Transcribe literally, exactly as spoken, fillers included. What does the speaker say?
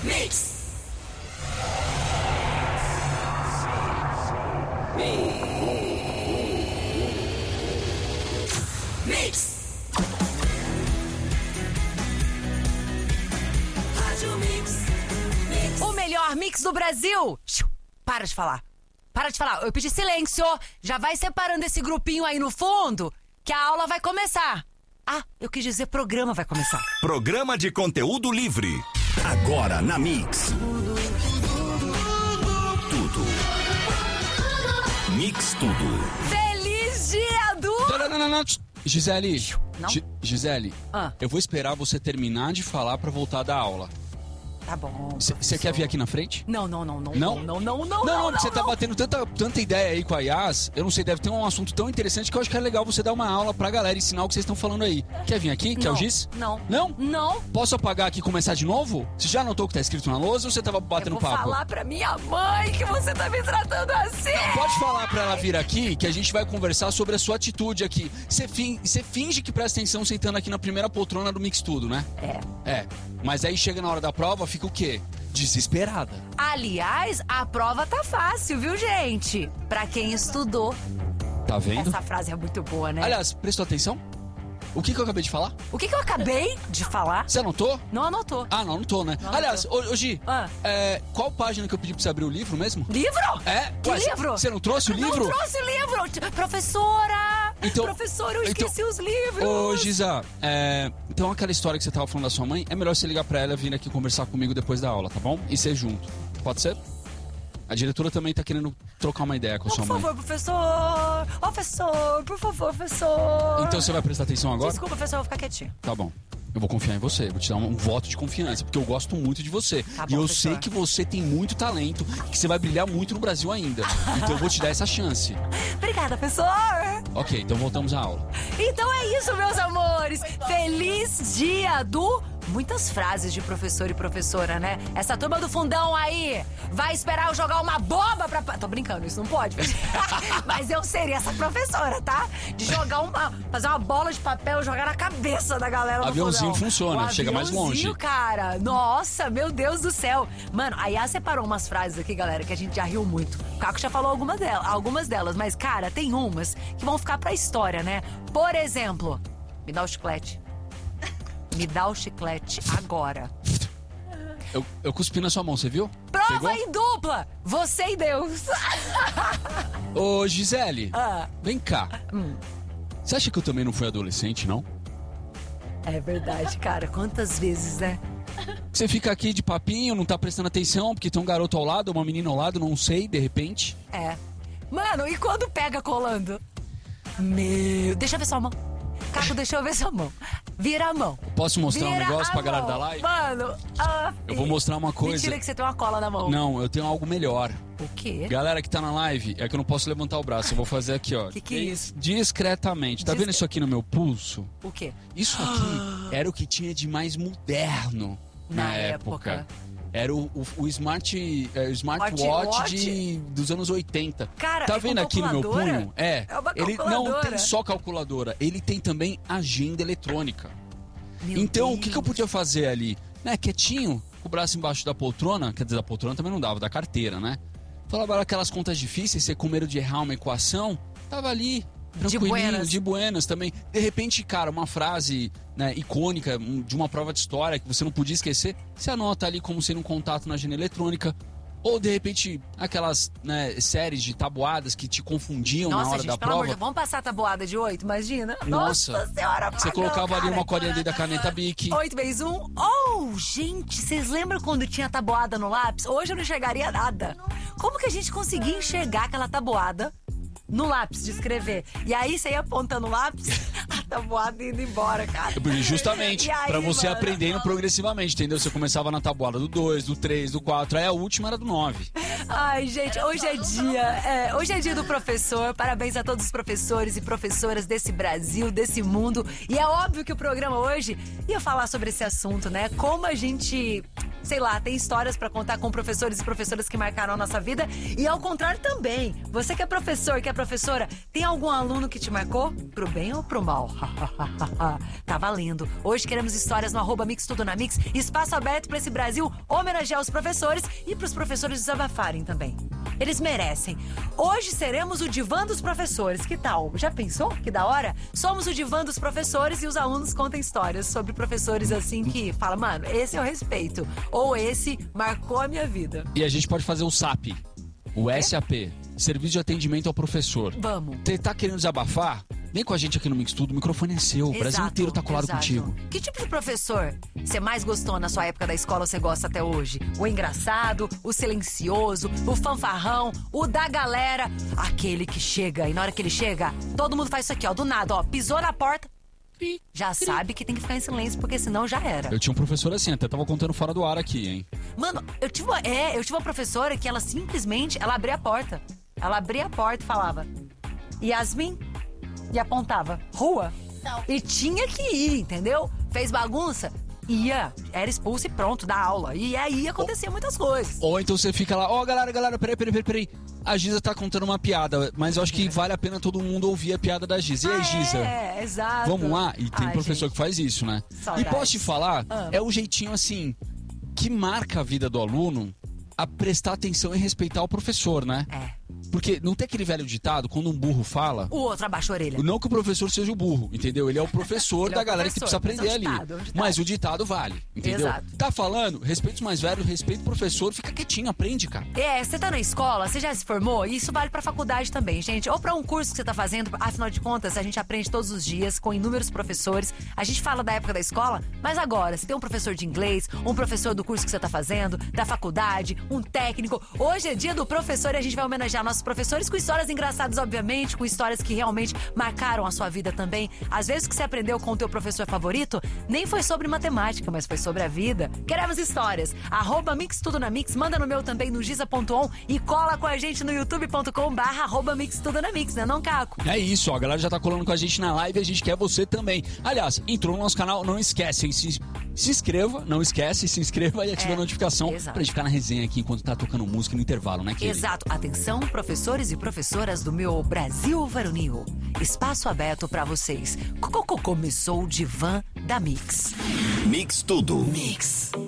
Mix. Mix. Rádio Mix. Mix. O melhor mix do Brasil. Para de falar. Para de falar. Eu pedi silêncio. Já vai separando esse grupinho aí no fundo, que a aula vai começar. Ah, eu quis dizer programa vai começar. Programa de conteúdo livre. Agora na Mix. Tudo. Mix tudo. Feliz dia do... Não, não, não, não. Gisele. Não? Gi- Gisele, Ah. eu vou esperar você terminar de falar pra voltar da aula. Tá bom. Você quer vir aqui na frente? Não, não, não, não. Não? Não, não, não, Não, não. não, você tá batendo tanta, tanta ideia aí com a Yas. Eu não sei, deve ter um assunto tão interessante que eu acho que é legal você dar uma aula pra galera ensinar o que vocês estão falando aí. Quer vir aqui? Quer o giz? Não. Não? Não. Posso apagar aqui e começar de novo? Você já anotou o que tá escrito na lousa ou você tava batendo Eu vou papo? falar pra minha mãe que você tá me tratando assim. Pode falar pra ela vir aqui que a gente vai conversar sobre a sua atitude aqui. Você fin- você finge que presta atenção sentando aqui na primeira poltrona do Mix Tudo, né? É. É. Mas aí chega na hora da prova, fica o quê? Desesperada. Aliás, a prova tá fácil, viu, gente? Pra quem estudou. Tá vendo? Essa frase é muito boa, né? Aliás, prestou atenção? O que, que eu acabei de falar? O que, que eu acabei de falar? Você anotou? Não anotou. Ah, não, não tô, né? Não Aliás, ô, ô Gi, Ah. é, qual página que eu pedi pra você abrir o livro mesmo? Livro? É? Que Ué, livro? Você não trouxe o livro? Não trouxe o livro! Professora! Então- Professora, eu então- esqueci os livros! Ô, Giza, é, então aquela história que você tava falando da sua mãe, é melhor você ligar pra ela e vir aqui conversar comigo depois da aula, tá bom? E ser junto. Pode ser? A diretora também tá querendo trocar uma ideia com a Oh, sua por mãe. favor, professor! Ô, professor, por favor, professor! Então você vai prestar atenção agora? Desculpa, professor, eu vou ficar quietinho. Tá bom. Eu vou confiar em você, vou te dar um, um voto de confiança, porque eu gosto muito de você. Tá e bom, eu professor. sei que você tem muito talento, que você vai brilhar muito no Brasil ainda. Então eu vou te dar essa chance. Obrigada, professor! Ok, então voltamos à aula. Então é isso, meus amores! Feliz dia do... Muitas frases de professor e professora, né? Essa turma do fundão aí vai esperar eu jogar uma bomba pra... Tô brincando, isso não pode. Mas eu seria essa professora, tá? De jogar uma... Fazer uma bola de papel e jogar na cabeça da galera do Aviãozinho fundão. funciona, O chega mais aviãozinho, longe. cara. Nossa, meu Deus do céu. Mano, a Yas separou umas frases aqui, galera, que a gente já riu muito. O Caco já falou algumas delas, algumas delas, mas, cara, tem umas que vão ficar pra história, né? Por exemplo, me dá o chiclete. Me dá o chiclete agora. Eu, eu cuspi na sua mão, você viu? Prova Pegou? em dupla! Você e Deus! Ô, Gisele, Ah. vem cá. Hum. Você acha que eu também não fui adolescente, não? É verdade, cara. Quantas vezes, né? Você fica aqui de papinho, não tá prestando atenção, porque tem um garoto ao lado, uma menina ao lado, não sei, de repente. É. Mano, e quando pega colando? Meu... Deixa eu ver sua mão. Caco, deixa eu ver sua mão. Vira a mão. Posso mostrar um Vira negócio a pra galera mão. da live? Mano, ah, Eu vou mostrar uma coisa. Mentira que você tem uma cola na mão. Não, eu tenho algo melhor. O quê? Galera que tá na live, é que eu não posso levantar o braço, eu vou fazer aqui, ó. Que que é isso? Discretamente. Tá Discre- vendo isso aqui no meu pulso? O quê? Isso aqui era o que tinha de mais moderno na, Na época. época. Era o, o, o smart, é, o smartwatch Smartwatch? de, dos anos oitenta. Cara, tá é vendo com aqui no meu calculadora? punho? É. É uma Ele não calculadora. tem só calculadora, ele tem também agenda eletrônica. Meu Então, Deus. o que, que eu podia fazer ali? Né, quietinho, com o braço embaixo da poltrona, quer dizer, da poltrona também não dava, da carteira, né? Falava aquelas contas difíceis, você com medo de errar uma equação, tava ali, tranquilinho, buenas. de buenas também. De repente, cara, uma frase, né, icônica um, de uma prova de história que você não podia esquecer, você anota ali como sendo um contato na agenda eletrônica. Ou, de repente, aquelas, né, séries de tabuadas que te confundiam Nossa, na hora gente, da pelo amor prova. de Deus, vamos passar a tabuada de oito, imagina? Nossa. senhora, Você pagão, colocava ali cara. uma colinha dentro da caneta Bic. Oito vezes um. Oh, gente, vocês lembram quando tinha tabuada no lápis? Hoje eu não enxergaria nada. Como que a gente conseguia enxergar aquela tabuada no lápis de escrever? E aí você ia apontando o lápis, a tabuada indo embora, cara. Justamente, E aí, pra você mano? aprendendo progressivamente, entendeu? Você começava na tabuada do dois, do três, do quatro, aí a última era do nove. Ai, gente, hoje é dia, é, hoje é dia do professor. Parabéns a todos os professores e professoras desse Brasil, desse mundo. E é óbvio que o programa hoje ia falar sobre esse assunto, né? Como a gente, sei lá, tem histórias pra contar com professores e professoras que marcaram a nossa vida. E ao contrário também, você que é professor, que é professora, tem algum aluno que te marcou? Pro bem ou pro mal? Tá valendo. Hoje queremos histórias no arroba Mix Tudo na Mix. Espaço aberto pra esse Brasil homenagear os professores e pros professores desabafarem também. Eles merecem. Hoje seremos o divã dos professores. Que tal? Já pensou? Que da hora? Somos o divã dos professores e os alunos contam histórias sobre professores assim que fala, mano, esse eu respeito. Ou esse marcou a minha vida. E a gente pode fazer o S A P, o S A P, Serviço de Atendimento ao Professor. Vamos. Você tá querendo desabafar? Vem com a gente aqui no Mix Tudo, o microfone é seu, o Brasil Exato, inteiro tá colado exato. contigo. Que tipo de professor você mais gostou na sua época da escola ou você gosta até hoje? O engraçado, o silencioso, o fanfarrão, o da galera, aquele que chega e na hora que ele chega, todo mundo faz isso aqui, ó, do nada, ó, pisou na porta, já sabe que tem que ficar em silêncio porque senão já era. Eu tinha um professor assim, até tava contando fora do ar aqui, hein? Mano, eu tive uma, é, eu tive uma professora que ela simplesmente, ela abria a porta. Ela abria a porta e falava, Yasmin, e apontava, rua. Não. E tinha que ir, entendeu? Fez bagunça, ia, era expulso e pronto, da aula. E aí acontecia muitas coisas. Ou então você fica lá, ó, oh, galera, galera, peraí, peraí, peraí, peraí. A Giza tá contando uma piada, mas eu acho que vale a pena todo mundo ouvir a piada da Giza. E aí, Ah, Giza? É, exato. Vamos lá? E tem Ai, professor gente. que faz isso, né? Saudades. E posso te falar, Ah. é o jeitinho assim, que marca a vida do aluno a prestar atenção e respeitar o professor, né? É. Porque não tem aquele velho ditado, quando um burro fala, O outro abaixa a orelha. não que o professor seja o burro, entendeu? Ele é o professor Ele é da o galera que professor, precisa aprender mas é um ali. ditado, é um ditado. Mas o ditado vale, entendeu? Exato. Tá falando, respeita os mais velhos, respeita o professor, fica quietinho, aprende, cara. É, você tá na escola, você já se formou, e isso vale pra faculdade também, gente. Ou pra um curso que você tá fazendo, afinal de contas, a gente aprende todos os dias com inúmeros professores. A gente fala da época da escola, mas agora, se tem um professor de inglês, um professor do curso que você tá fazendo, da faculdade, um técnico. Hoje é dia do professor e a gente vai homenagear nossos professores com histórias engraçadas, obviamente, com histórias que realmente marcaram a sua vida também. Às vezes o que você aprendeu com o teu professor favorito nem foi sobre matemática, mas foi sobre a vida. Queremos histórias. Arroba Mix Tudo na Mix, manda no meu também no giza ponto on e cola com a gente no youtube ponto com barra arroba Mix Tudo na Mix, né não, Caco? É isso, ó, a galera já tá colando com a gente na live e a gente quer você também. Aliás, entrou no nosso canal, não esquece, se, se inscreva, não esquece, se inscreva e ativa É, a notificação exato. pra gente ficar na resenha aqui enquanto tá tocando música no intervalo, né, querido? Exato. Atenção, professores e professoras do meu Brasil varonil. Espaço aberto pra vocês. Co- co- Começou o divã da Mix. Mix Tudo. Mix.